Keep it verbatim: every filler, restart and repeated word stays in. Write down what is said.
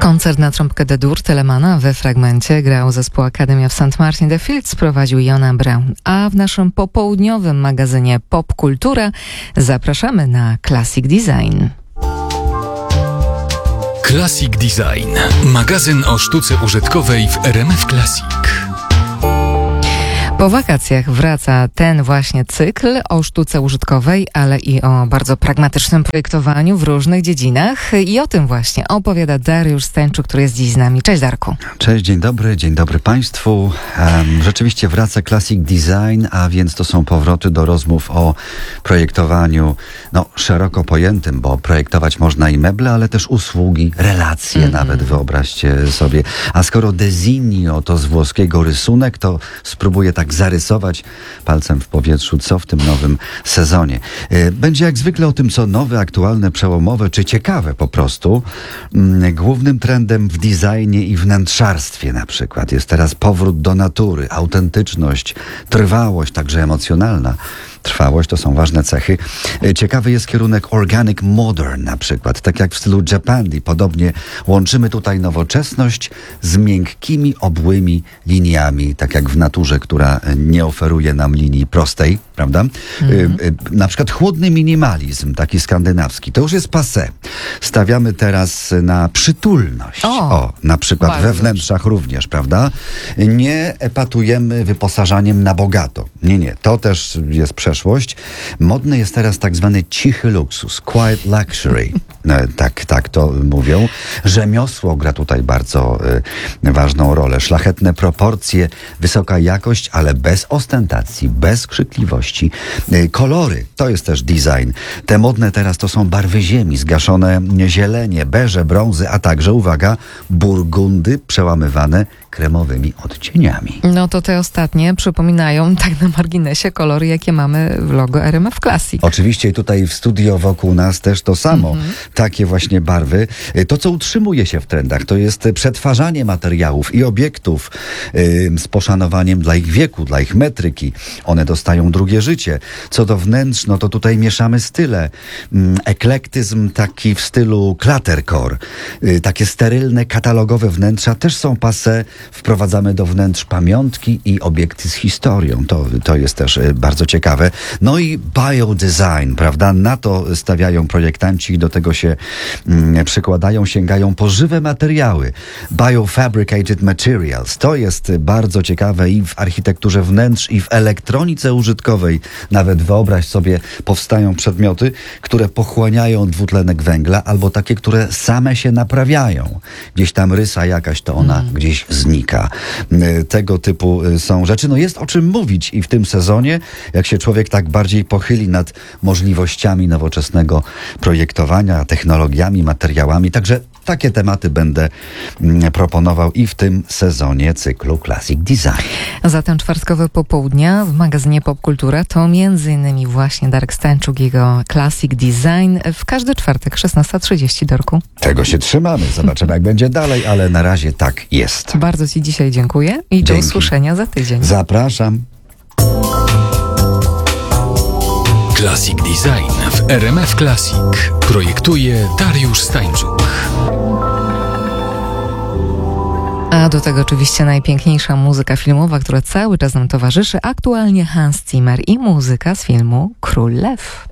Koncert na trąbkę de dur Telemana we fragmencie grał zespół Academy of Saint Martin the Fields, prowadził Jona Brown. A w naszym popołudniowym magazynie Pop Kultura zapraszamy na Classic Design. Classic Design. Magazyn o sztuce użytkowej w R M F Classic. Po wakacjach wraca ten właśnie cykl o sztuce użytkowej, ale i o bardzo pragmatycznym projektowaniu w różnych dziedzinach. I o tym właśnie opowiada Dariusz Stańczuk, który jest dziś z nami. Cześć, Darku. Cześć, dzień dobry, dzień dobry Państwu. Um, rzeczywiście wraca Classic Design, a więc to są powroty do rozmów o projektowaniu no, szeroko pojętym, bo projektować można i meble, ale też usługi, relacje mm-hmm. nawet, wyobraźcie sobie. A skoro designo to z włoskiego rysunek, to spróbuję tak zarysować palcem w powietrzu, co w tym nowym sezonie. Będzie jak zwykle o tym, co nowe, aktualne, przełomowe, czy ciekawe po prostu. Głównym trendem w designie i wnętrzarstwie na przykład jest teraz powrót do natury, autentyczność, trwałość, także emocjonalna. Trwałość to są ważne cechy. Ciekawy jest kierunek organic modern na przykład, tak jak w stylu Japandi. Podobnie łączymy tutaj nowoczesność z miękkimi, obłymi liniami, tak jak w naturze, która nie oferuje nam linii prostej, prawda? Mm. Na przykład chłodny minimalizm, taki skandynawski, to już jest passé. Stawiamy teraz na przytulność. O, o na przykład we wnętrzach również, prawda? Nie epatujemy wyposażaniem na bogato. Nie, nie, to też jest przeszłość. Modny jest teraz tak zwany cichy luksus, quiet luxury. Tak, tak to mówią. Rzemiosło gra tutaj bardzo y, ważną rolę. Szlachetne proporcje, wysoka jakość, ale bez ostentacji, bez krzykliwości. Y, kolory, to jest też design. Te modne teraz to są barwy ziemi, zgaszone zielenie, beże, brązy, a także, uwaga, burgundy przełamywane kremowymi odcieniami. No to te ostatnie przypominają tak na marginesie kolory, jakie mamy w logo R M F Classic. Oczywiście i tutaj w studio wokół nas też to samo. Mm-hmm. Takie właśnie barwy. To, co utrzymuje się w trendach, to jest przetwarzanie materiałów i obiektów yy, z poszanowaniem dla ich wieku, dla ich metryki. One dostają drugie życie. Co do wnętrz, no to tutaj mieszamy style. Yy, eklektyzm taki w stylu cluttercore. Yy, takie sterylne, katalogowe wnętrza też są passé. Wprowadzamy do wnętrz pamiątki i obiekty z historią. To, to jest też bardzo ciekawe. No i biodesign, prawda? Na to stawiają projektanci i do tego się mm, przykładają, sięgają po żywe materiały. Biofabricated materials. To jest bardzo ciekawe i w architekturze wnętrz, i w elektronice użytkowej. Nawet wyobraź sobie, powstają przedmioty, które pochłaniają dwutlenek węgla, albo takie, które same się naprawiają. Gdzieś tam rysa jakaś, to ona mm. gdzieś znika. Tego typu są rzeczy. No jest o czym mówić i w tym sezonie, jak się człowiek tak bardziej pochyli nad możliwościami nowoczesnego projektowania, technologiami, materiałami. Także takie tematy będę proponował i w tym sezonie cyklu Classic Design. Zatem czwartkowe popołudnia w magazynie Pop Kultura to między innymi właśnie Darek Stańczuk, jego Classic Design w każdy czwartek szesnasta trzydzieści, Dorku. Tego się trzymamy. Zobaczymy, jak będzie dalej, ale na razie tak jest. Bardzo Ci dzisiaj dziękuję i Dzięki. Do usłyszenia za tydzień. Zapraszam. Classic Design w R M F Classic projektuje Dariusz Stańczuk. A do tego oczywiście najpiękniejsza muzyka filmowa, która cały czas nam towarzyszy. Aktualnie Hans Zimmer i muzyka z filmu Król Lew.